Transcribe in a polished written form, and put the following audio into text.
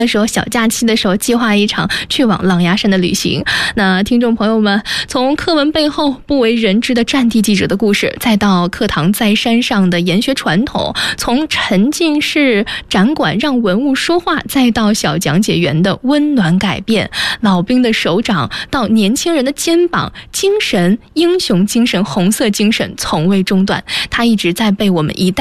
的时候，小假期的时候计划一场去往狼牙山的旅行。那听众朋友们，从课文背后不为人知的战地记者的故事，再到课堂在山上的研学传统，从沉浸式展馆让文物说话，再到小讲解员的温暖改变，老兵的手掌到年轻人的肩膀，精神英雄精神红色精神从未中断，它一直在被我们一代